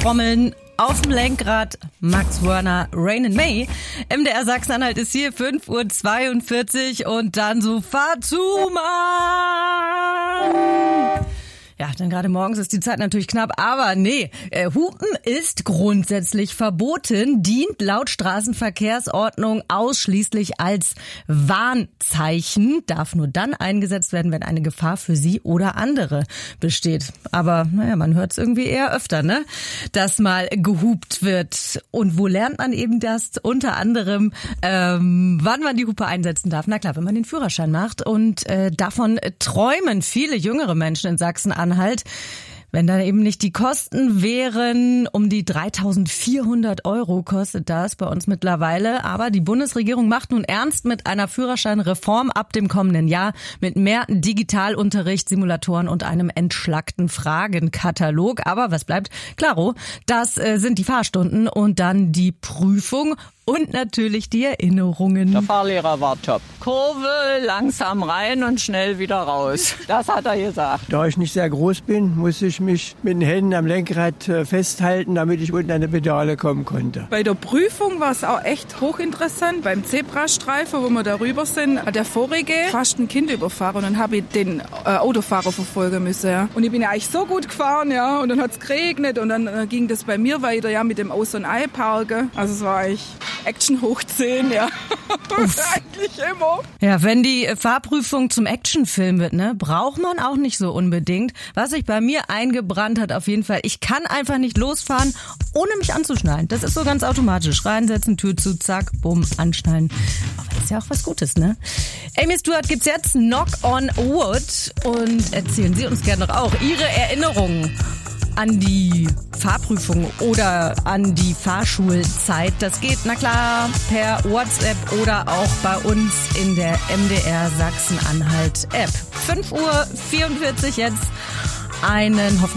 Trommeln. Auf dem Lenkrad Max Wörner, Rain and May. MDR Sachsen-Anhalt ist hier, 5:42 Uhr und dann so Fahrt zu Mann. Ja, denn gerade morgens ist die Zeit natürlich knapp, aber nee, Hupen ist grundsätzlich verboten, dient laut Straßenverkehrsordnung ausschließlich als Warnzeichen, darf nur dann eingesetzt werden, wenn eine Gefahr für Sie oder andere besteht. Aber naja, man hört es irgendwie eher öfter, ne, dass mal gehupt wird. Und wo lernt man eben das? Unter anderem, wann man die Hupe einsetzen darf. Na klar, wenn man den Führerschein macht. Und davon träumen viele jüngere Menschen in Sachsen-Anhalt. Wenn da eben nicht die Kosten wären, um die 3.400 € kostet das bei uns mittlerweile. Aber die Bundesregierung macht nun ernst mit einer Führerscheinreform ab dem kommenden Jahr mit mehr Digitalunterricht, Simulatoren und einem entschlackten Fragenkatalog. Aber was bleibt? Klaro, das sind die Fahrstunden und dann die Prüfung. Und natürlich die Erinnerungen. Der Fahrlehrer war top. Kurve, langsam rein und schnell wieder raus. Das hat er gesagt. Da ich nicht sehr groß bin, musste ich mich mit den Händen am Lenkrad festhalten, damit ich unten an die Pedale kommen konnte. Bei der Prüfung war es auch echt hochinteressant. Beim Zebrastreifen, wo wir darüber sind, hat der Vorige fast ein Kind überfahren und dann habe ich den Autofahrer verfolgen müssen. Ja. Und ich bin ja eigentlich so gut gefahren, ja, und dann hat es geregnet und dann ging das bei mir weiter, ja, mit dem Aus- und Einparken. Also es war eigentlich Action hoch 10, ja. Eigentlich immer. Ja, wenn die Fahrprüfung zum Actionfilm wird, ne, braucht man auch nicht so unbedingt. Was sich bei mir eingebrannt hat, auf jeden Fall, ich kann einfach nicht losfahren, ohne mich anzuschnallen. Das ist so ganz automatisch. Reinsetzen, Tür zu, zack, bumm, anschnallen. Aber das ist ja auch was Gutes, ne? Amy Stewart gibt's jetzt, Knock on Wood. Und erzählen Sie uns gerne noch auch Ihre Erinnerungen an die Fahrprüfung oder an die Fahrschulzeit. Das geht, na klar, per WhatsApp oder auch bei uns in der MDR Sachsen-Anhalt App. 5:44 Uhr jetzt. Einen